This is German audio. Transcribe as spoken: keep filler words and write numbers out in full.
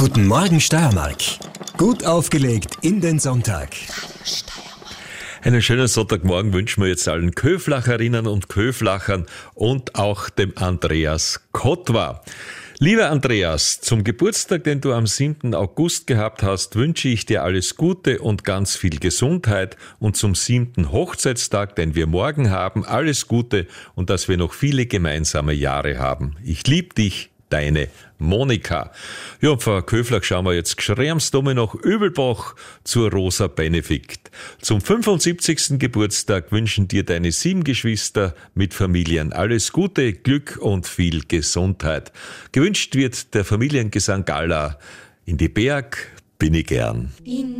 Guten Morgen Steiermark. Gut aufgelegt in den Sonntag. Einen schönen Sonntagmorgen wünschen wir jetzt allen Köflacherinnen und Köflachern und auch dem Andreas Kotwa. Lieber Andreas, zum Geburtstag, den du am siebten August gehabt hast, wünsche ich dir alles Gute und ganz viel Gesundheit und zum siebten Hochzeitstag, den wir morgen haben, alles Gute und dass wir noch viele gemeinsame Jahre haben. Ich liebe dich, deine Monika. Ja, und Frau Köflach schauen wir jetzt Schreamsdomme nach Öbelbach zur Rosa Benedikt. Zum fünfundsiebzigsten Geburtstag wünschen dir deine sieben Geschwister mit Familien alles Gute, Glück und viel Gesundheit. Gewünscht wird der Familiengesang Gala. In die Berg bin ich gern. In